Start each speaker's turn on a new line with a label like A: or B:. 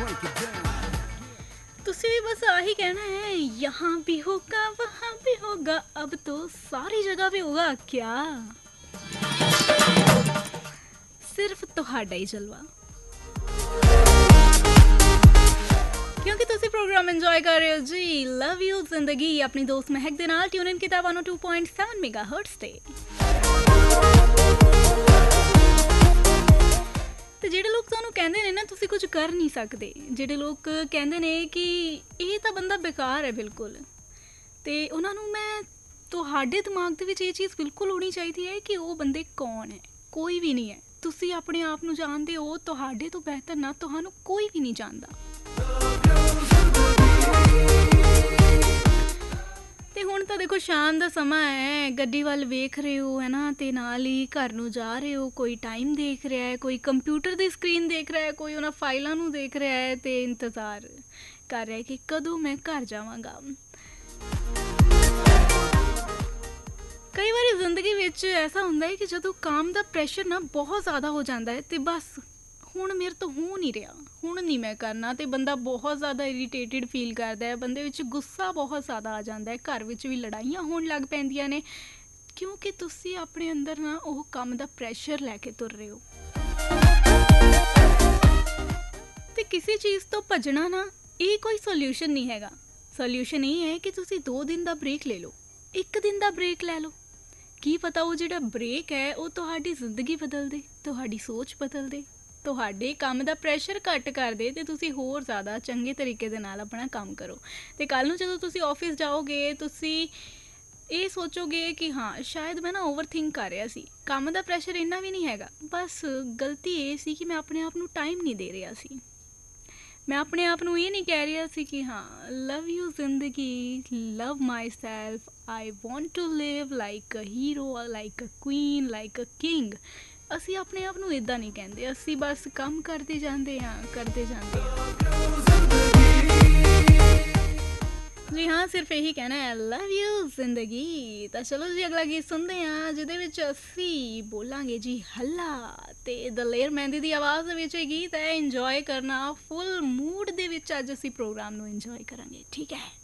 A: तुसी भी बस आही कहना है, यहाँ भी होगा वहाँ भी होगा, अब तो सारी जगह भी होगा क्या? सिर्फ तुहाडा ही जलवा, क्योंकि तुसी प्रोग्राम एंजॉय कर रहे हो जी। लव यू जिंदगी अपनी दोस्त महक दे नाल ट्यून इन कीता 102.7 मेगाहर्ट्ज ते। ਤੇ ਜਿਹੜੇ ਲੋਕ ਤੁਹਾਨੂੰ ਕਹਿੰਦੇ ਨੇ ਨਾ ਤੁਸੀਂ ਕੁਝ ਕਰ ਨਹੀਂ ਸਕਦੇ, ਜਿਹੜੇ ਲੋਕ ਕਹਿੰਦੇ ਨੇ ਕਿ ਇਹ ਤਾਂ ਬੰਦਾ ਬੇਕਾਰ ਹੈ ਬਿਲਕੁਲ, ਤੇ ਉਹਨਾਂ ਨੂੰ ਮੈਂ ਤੁਹਾਡੇ ਦਿਮਾਗ ਦੇ ਵਿੱਚ ਇਹ ਚੀਜ਼ ਬਿਲਕੁਲ ਹੋਣੀ ਚਾਹੀਦੀ ਹੈ ਕਿ ਉਹ ਬੰਦੇ ਕੌਣ ਹੈ। ਕੋਈ ਵੀ ਨਹੀਂ ਹੈ, ਤੁਸੀਂ ਆਪਣੇ ਆਪ ਨੂੰ ਜਾਣਦੇ ਹੋ, ਤੁਹਾਡੇ ਤੋਂ ਬਿਹਤਰ ਨਾ ਤੁਹਾਨੂੰ ਕੋਈ ਵੀ ਨਹੀਂ ਜਾਣਦਾ। ਤੇ ਹੁਣ ਤਾਂ ਦੇਖੋ ਸ਼ਾਮ ਦਾ ਸਮਾਂ ਹੈ, ਗੱਡੀ ਵੱਲ ਵੇਖ ਰਹੇ ਹੋ ਹੈ ਨਾ, ਤੇ ਨਾਲ ਹੀ ਘਰ ਨੂੰ ਜਾ ਰਹੇ ਹੋ, ਕੋਈ ਟਾਈਮ ਦੇਖ ਰਿਹਾ ਹੈ, ਕੋਈ ਕੰਪਿਊਟਰ ਦੀ ਸਕਰੀਨ ਦੇਖ ਰਿਹਾ ਹੈ, ਕੋਈ ਉਹਨਾਂ ਫਾਈਲਾਂ ਨੂੰ ਦੇਖ ਰਿਹਾ ਹੈ ਤੇ ਇੰਤਜ਼ਾਰ ਕਰ ਰਿਹਾ ਕਿ ਕਦੋਂ ਮੈਂ ਘਰ ਜਾਵਾਂਗਾ। ਕਈ ਵਾਰੀ ਜ਼ਿੰਦਗੀ ਵਿੱਚ ਐਸਾ ਹੁੰਦਾ ਹੈ ਕਿ ਜਦੋਂ ਕੰਮ ਦਾ ਪ੍ਰੈਸ਼ਰ ਨਾ ਬਹੁਤ ਜ਼ਿਆਦਾ ਹੋ ਜਾਂਦਾ ਹੈ ਤੇ ਬਸ ਹੁਣ ਮੇਰੇ ਤੋਂ ਹੋ ਨਹੀਂ ਰਿਹਾ, ਹੁਣ ਨਹੀਂ ਮੈਂ ਕਰਨਾ, ਤੇ ਬੰਦਾ ਬਹੁਤ ਜ਼ਿਆਦਾ ਇਰੀਟੇਟਿਡ ਫੀਲ ਕਰਦਾ ਹੈ, ਬੰਦੇ ਵਿੱਚ ਗੁੱਸਾ ਬਹੁਤ ਜ਼ਿਆਦਾ ਆ ਜਾਂਦਾ ਹੈ, ਘਰ ਵਿੱਚ ਵੀ ਲੜਾਈਆਂ ਹੋਣ ਲੱਗ ਪੈਂਦੀਆਂ ਨੇ, ਕਿਉਂਕਿ ਤੁਸੀਂ ਆਪਣੇ ਅੰਦਰ ਨਾ ਉਹ ਕੰਮ ਦਾ ਪ੍ਰੈਸ਼ਰ ਲੈ ਕੇ ਤੁਰ ਰਹੇ ਹੋ। ਤੇ ਕਿਸੇ ਚੀਜ਼ ਤੋਂ ਭੱਜਣਾ ਨਾ ਇਹ ਕੋਈ ਸੋਲਿਊਸ਼ਨ ਨਹੀਂ ਹੈਗਾ। ਸੋਲਿਊਸ਼ਨ ਇਹ ਹੈ ਕਿ ਤੁਸੀਂ 2 ਦਿਨ ਦਾ ਬ੍ਰੇਕ ਲੈ ਲਓ, 1 ਦਿਨ ਦਾ ਬ੍ਰੇਕ ਲੈ ਲਓ। ਕੀ ਪਤਾ ਉਹ ਜਿਹੜਾ ਬ੍ਰੇਕ ਹੈ ਉਹ ਤੁਹਾਡੀ ਜ਼ਿੰਦਗੀ ਬਦਲ ਦੇ, ਤੁਹਾਡੀ ਸੋਚ ਬਦਲ ਦੇ, ਤੁਹਾਡੇ ਕੰਮ ਦਾ ਪ੍ਰੈਸ਼ਰ ਘੱਟ ਕਰ ਦੇ ਤੇ ਤੁਸੀਂ ਹੋਰ ਜ਼ਿਆਦਾ ਚੰਗੇ ਤਰੀਕੇ ਦੇ ਨਾਲ ਆਪਣਾ ਕੰਮ ਕਰੋ। ਤੇ ਕੱਲ੍ਹ ਨੂੰ ਜਦੋਂ ਤੁਸੀਂ ਆਫਿਸ ਜਾਓਗੇ ਤੁਸੀਂ ਇਹ ਸੋਚੋਗੇ ਕਿ ਹਾਂ ਸ਼ਾਇਦ ਮੈਂ ਨਾ ਓਵਰਥਿੰਕ ਕਰ ਰਿਹਾ ਸੀ, ਕੰਮ ਦਾ ਪ੍ਰੈਸ਼ਰ ਇੰਨਾ ਵੀ ਨਹੀਂ ਹੈਗਾ, ਬਸ ਗਲਤੀ ਇਹ ਸੀ ਕਿ ਮੈਂ ਆਪਣੇ ਆਪ ਨੂੰ ਟਾਈਮ ਨਹੀਂ ਦੇ ਰਿਹਾ ਸੀ। ਮੈਂ ਆਪਣੇ ਆਪ ਨੂੰ ਇਹ ਨਹੀਂ ਕਹਿ ਰਿਹਾ ਸੀ ਕਿ ਹਾਂ ਲਵ ਯੂ ਜ਼ਿੰਦਗੀ, ਲਵ ਮਾਈ self, I want to Liv like a hero, like a Queen, like a king. ਅਸੀਂ ਆਪਣੇ ਆਪ ਨੂੰ ਇੱਦਾਂ ਨਹੀਂ ਕਹਿੰਦੇ, ਅਸੀਂ ਬਸ ਕੰਮ ਕਰਦੇ ਜਾਂਦੇ ਹਾਂ, ਕਰਦੇ ਜਾਂਦੇ ਹਾਂ। ਜੀ ਹਾਂ, ਸਿਰਫ ਇਹੀ ਕਹਿਣਾ ਹੈ, ਲਵ ਯੂ ਜ਼ਿੰਦਗੀ। ਤਾਂ ਚਲੋ ਜੀ ਅਗਲਾ ਗੀਤ ਸੁਣਦੇ ਹਾਂ, ਜਿਹਦੇ ਵਿੱਚ ਅਸੀਂ ਬੋਲਾਂਗੇ ਜੀ ਹੱਲਾ, ਤੇ ਦਲੇਰ ਮਹਿੰਦੀ ਦੀ ਆਵਾਜ਼ ਦੇ ਵਿੱਚ ਇਹ ਗੀਤ ਹੈ। ਇੰਜੋਏ ਕਰਨਾ, ਫੁੱਲ ਮੂਡ ਦੇ ਵਿੱਚ ਅੱਜ ਅਸੀਂ ਪ੍ਰੋਗਰਾਮ ਨੂੰ ਇੰਜੋਏ ਕਰਾਂਗੇ, ਠੀਕ ਹੈ।